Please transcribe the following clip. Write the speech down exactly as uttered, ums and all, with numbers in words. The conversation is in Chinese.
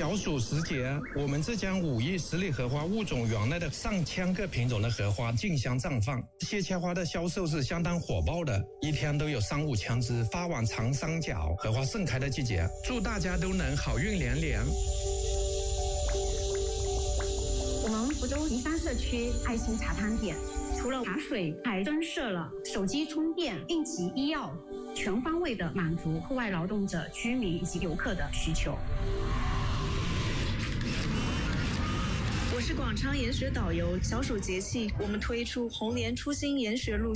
小暑时节，我们浙江武义十里荷花物种园内的上千个品种的荷花竞相绽放，荠荠花的销售是相当火爆的，一天都有三五千只发往长三角，荷花盛开的季节。祝大家都能好运连连。 我们福州宜山社区爱心茶汤店，除了茶水，还增设了手机充电、应急医药，全方位的满足户外劳动者、居民以及游客的需求。 我是广昌研学导游，小暑节气，我们推出红莲初心研学路